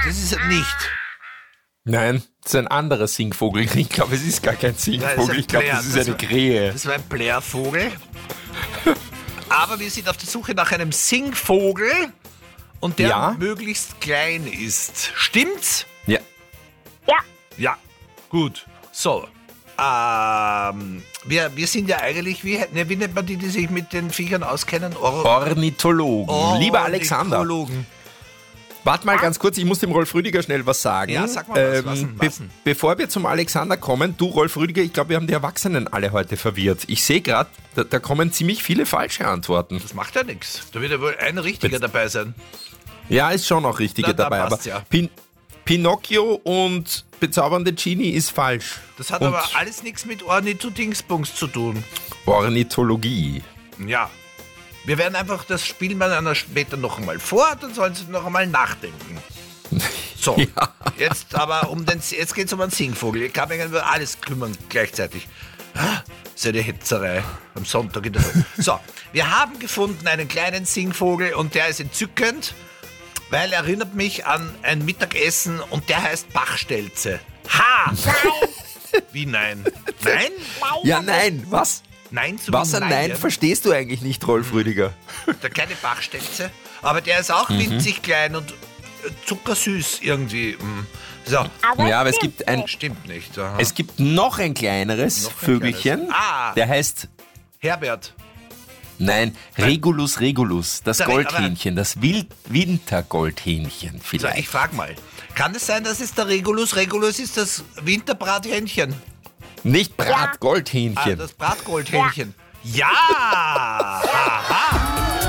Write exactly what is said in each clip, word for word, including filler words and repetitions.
Das ist er nicht. Nein, das ist ein anderer Singvogel. Ich glaube, es ist gar kein Singvogel. ein Ich glaube, Bär. das ist Das eine war- Krähe. Das war ein Blärvogel. Aber wir sind auf der Suche nach einem Singvogel und der Ja. möglichst klein ist. Stimmt's? Ja. Ja. Ja, gut. So, ähm, wir, wir sind ja eigentlich, wie, ne, wie nennt man die, die sich mit den Viechern auskennen? Or Ornithologen. Lieber Alexander, Ornithologen. warte mal ganz kurz, ich muss dem Rolf Rüdiger schnell was sagen. Ja, sag mal was, was denn, be was denn? Bevor wir zum Alexander kommen, du Rolf Rüdiger, ich glaube, wir haben die Erwachsenen alle heute verwirrt. Ich sehe gerade, da, da kommen ziemlich viele falsche Antworten. Das macht ja nichts. Da wird ja wohl ein richtiger dabei sein. Ja, ist schon noch richtige Na, da dabei, aber passt's ja. Pin Pinocchio und bezaubernde Genie ist falsch. Das hat und aber alles nichts mit Ornitho-Dingsbums zu tun. Ornithologie. Ja. Wir werden einfach, das spielen wir dann später noch einmal vor, dann sollen sie noch einmal nachdenken. So, Ja. jetzt aber um den, jetzt geht es um einen Singvogel. Ich kann mich über alles kümmern gleichzeitig. Ah, das ist ja die Hetzerei am Sonntag in der Früh. So, wir haben gefunden einen kleinen Singvogel und der ist entzückend, weil er erinnert mich an ein Mittagessen und der heißt Bachstelze. Ha! Wie nein? Nein? Ja, nein, was? Nein zu Was ein Nein ja. verstehst du eigentlich nicht, Rolf Rüdiger? Der kleine Bachstelze. Aber der ist auch winzig klein und äh, zuckersüß irgendwie. mm. So, Aber Ja, aber es stimmt gibt ein, nicht. stimmt nicht. Aha. es gibt noch ein kleineres Noch ein Vögelchen, kleines. Ah. der heißt, Herbert. nein, Regulus regulus, das Sag, Goldhähnchen, das Wild Wintergoldhähnchen So, vielleicht. ich frage mal. Kann es sein, dass es der Regulus? Regulus ist das Winterbrathähnchen. Nicht Brat, Ja. Ah, Goldhähnchen. das Bratgoldhähnchen. Ja! Aha.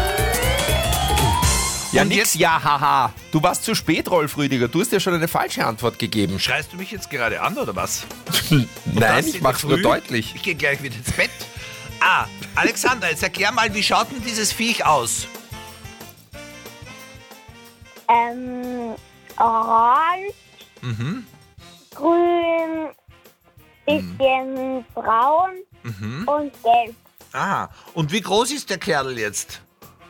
ja, und nix, jetzt- ja, haha. Du warst zu spät, Rolf Rüdiger. Du hast ja schon eine falsche Antwort gegeben. Schreist du mich jetzt gerade an, oder was? Nein, Das ich in mach's der nur Früh? deutlich. Ich gehe gleich wieder ins Bett. Ah, Alexander, jetzt erklär mal, wie schaut denn dieses Viech aus? Ähm, orange, Mhm. grün, bisschen braun Mhm. und gelb. Aha. Und wie groß ist der Kerl jetzt?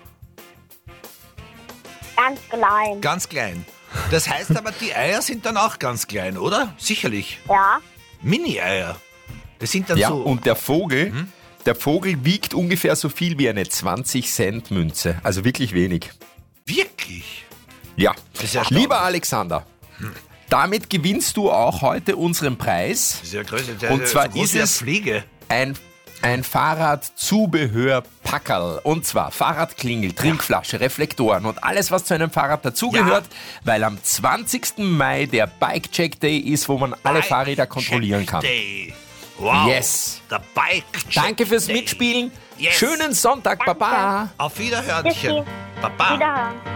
Ganz klein. Ganz klein. Das heißt aber, die Eier sind dann auch ganz klein, oder? Sicherlich. Ja. Mini-Eier. Das sind dann Ja, so... und der Vogel, Mhm. der Vogel wiegt ungefähr so viel wie eine zwanzig Cent Münze. Also wirklich wenig. Wirklich? Ja. Das ist erstaunlich. Lieber Alexander, damit gewinnst du auch heute unseren Preis. Das ist ja größer. Der Und ist zwar so groß ist wie eine es- Fliege. Ein, ein Fahrradzubehörpackerl. Und zwar Fahrradklingel, Trinkflasche, Reflektoren und alles, was zu einem Fahrrad dazugehört, weil am zwanzigsten Mai der Bike Check Day ist, wo man alle Fahrräder kontrollieren kann. Day. Wow. Yes. Der Bike Check Danke fürs Day. Mitspielen. Yes. Schönen Sonntag, Baba. Auf Wiederhörnchen. Tschüssi. Baba. Wiederhören.